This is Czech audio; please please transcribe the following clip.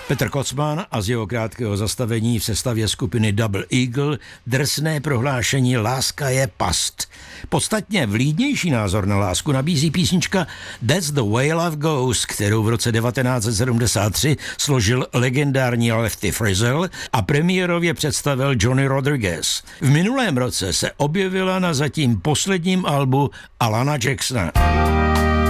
Petr Kocman a z jeho krátkého zastavení v sestavě skupiny Double Eagle drsné prohlášení Láska je past. Podstatně vlídnější názor na lásku nabízí písnička That's the Way Love Goes, kterou v roce 1973 složil legendární Lefty Frizzell a premiérově představil Johnny Rodriguez. V minulém roce se objevila na zatím posledním albu Alana Jacksona.